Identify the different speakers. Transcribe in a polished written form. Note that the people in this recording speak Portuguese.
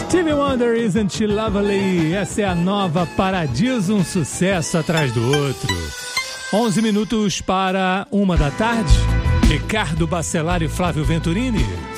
Speaker 1: Stevie Wonder, Isn't She Lovely? Essa é a nova Paradiso, um sucesso atrás do outro. 11 minutos para 1 da tarde. Ricardo Bacelar e Flávio Venturini.